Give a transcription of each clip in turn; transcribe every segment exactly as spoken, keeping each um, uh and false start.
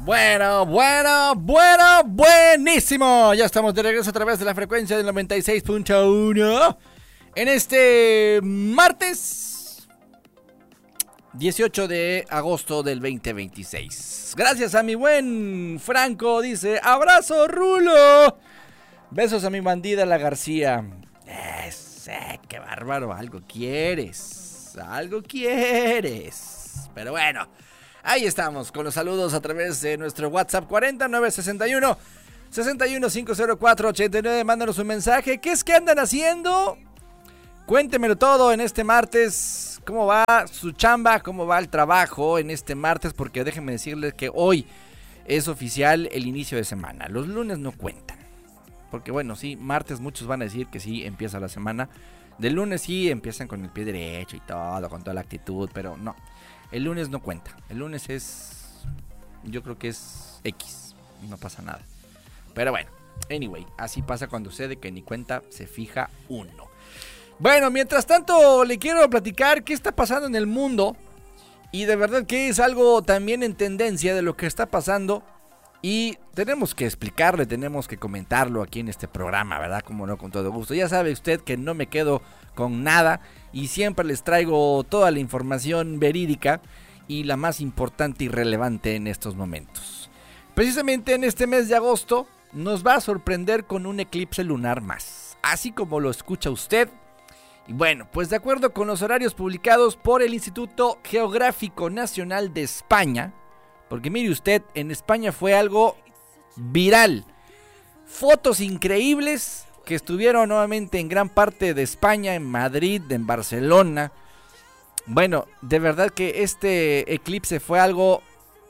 Bueno, bueno, bueno, buenísimo. Ya estamos de regreso a través de la frecuencia del noventa y seis punto uno en este martes dieciocho de agosto del veinte veintiséis. Gracias a mi buen Franco, dice, abrazo Rulo. Besos a mi bandida la García. Ese, qué bárbaro, algo quieres, algo quieres. Pero bueno, ahí estamos con los saludos a través de nuestro WhatsApp cuarenta nueve sesenta y uno sesenta y uno cinco cero cuatro ochenta y nueve. Mándanos un mensaje. ¿Qué es que andan haciendo? Cuéntemelo todo en este martes. ¿Cómo va su chamba? ¿Cómo va el trabajo en este martes? Porque déjenme decirles que hoy es oficial el inicio de semana. Los lunes no cuentan. Porque bueno, sí, martes muchos van a decir que sí empieza la semana. Del lunes sí empiezan con el pie derecho y todo, con toda la actitud, pero no. El lunes no cuenta. El lunes es, yo creo que es X. No pasa nada. Pero bueno, anyway, así pasa cuando sucede que ni cuenta se fija uno. Bueno, mientras tanto le quiero platicar qué está pasando en el mundo. Y de verdad que es algo también en tendencia de lo que está pasando. Y tenemos que explicarle, tenemos que comentarlo aquí en este programa, ¿verdad? Como no, con todo gusto. Ya sabe usted que no me quedo con nada y siempre les traigo toda la información verídica y la más importante y relevante en estos momentos. Precisamente en este mes de agosto nos va a sorprender con un eclipse lunar más, así como lo escucha usted. Y bueno, pues de acuerdo con los horarios publicados por el Instituto Geográfico Nacional de España, porque mire usted, en España fue algo viral. Fotos increíbles que estuvieron nuevamente en gran parte de España, en Madrid, en Barcelona. Bueno, de verdad que este eclipse fue algo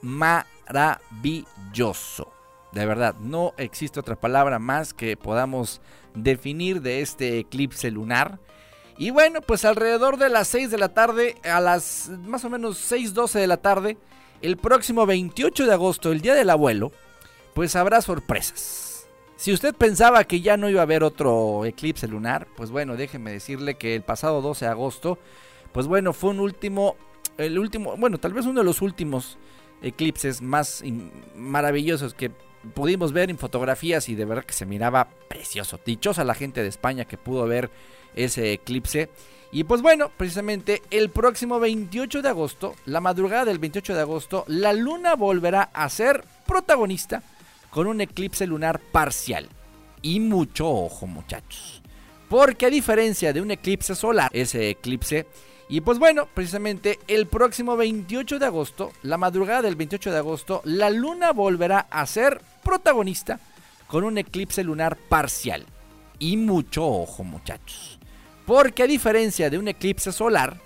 maravilloso. De verdad, no existe otra palabra más que podamos definir de este eclipse lunar. Y bueno, pues alrededor de las seis de la tarde, a las más o menos seis doce de la tarde, el próximo veintiocho de agosto, el Día del Abuelo, pues habrá sorpresas. Si usted pensaba que ya no iba a haber otro eclipse lunar, pues bueno, déjeme decirle que el pasado doce de agosto, pues bueno, fue un último, el último, bueno, tal vez uno de los últimos eclipses más maravillosos que pudimos ver en fotografías y de verdad que se miraba precioso. Dichosa la gente de España que pudo ver ese eclipse. Y pues bueno, precisamente el próximo veintiocho de agosto, la madrugada del veintiocho de agosto, la luna volverá a ser protagonista con un eclipse lunar parcial. Y mucho ojo, muchachos, porque a diferencia de un eclipse solar, ese eclipse, y pues bueno, precisamente el próximo veintiocho de agosto, la madrugada del veintiocho de agosto, la luna volverá a ser protagonista con un eclipse lunar parcial. Y mucho ojo, muchachos, porque a diferencia de un eclipse solar,